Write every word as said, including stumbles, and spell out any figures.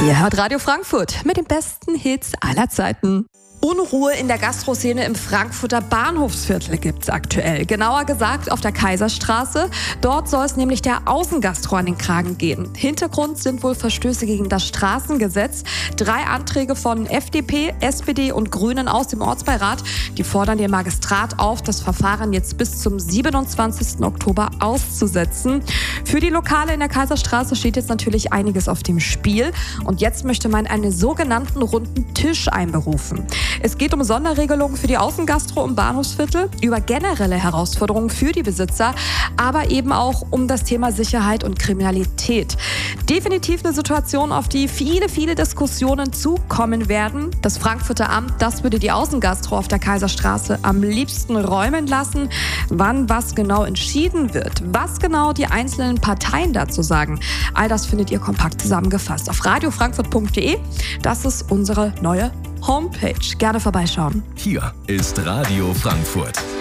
Ihr hört Radio Frankfurt mit den besten Hits aller Zeiten. Unruhe in der Gastroszene im Frankfurter Bahnhofsviertel gibt's aktuell. Genauer gesagt auf der Kaiserstraße. Dort soll es nämlich der Außengastro an den Kragen gehen. Hintergrund sind wohl Verstöße gegen das Straßengesetz. Drei Anträge von F D P, S P D und Grünen aus dem Ortsbeirat. Die fordern den Magistrat auf, das Verfahren jetzt bis zum siebenundzwanzigsten Oktober auszusetzen. Für die Lokale in der Kaiserstraße steht jetzt natürlich einiges auf dem Spiel. Und jetzt möchte man einen sogenannten runden Tisch einberufen. Es geht um Sonderregelungen für die Außengastro im Bahnhofsviertel, über generelle Herausforderungen für die Besitzer, aber eben auch um das Thema Sicherheit und Kriminalität. Definitiv eine Situation, auf die viele, viele Diskussionen zukommen werden. Das Frankfurter Amt, das würde die Außengastro auf der Kaiserstraße am liebsten räumen lassen. Wann was genau entschieden wird, was genau die einzelnen Parteien dazu sagen, all das findet ihr kompakt zusammengefasst auf radio frankfurt punkt de. Das ist unsere neue Homepage. Gerne vorbeischauen. Hier ist Radio Frankfurt.